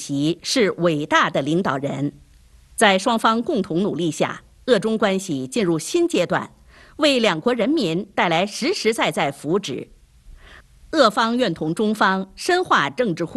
席是伟大的领导人，在双方共同努力下，俄中关系进入新阶段，为两国人民带来实实在在福祉。俄方愿同中方深化政治互